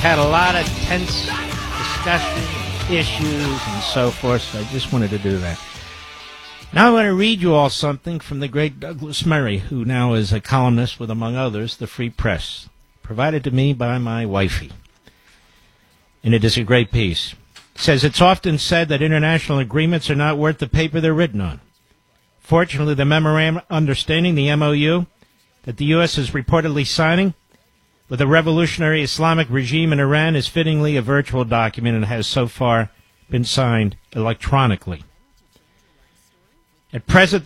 had a lot of tense discussion, issues, and so forth, so I just wanted to do that. Now I want to read you all something from the great Douglas Murray, who now is a columnist with, among others, the Free Press, provided to me by my wifey. And it is a great piece. It says, it's often said that international agreements are not worth the paper they're written on. Fortunately, the memorandum understanding, the MOU, that the U.S. is reportedly signing with the revolutionary Islamic regime in Iran is fittingly a virtual document and has so far been signed electronically. At present,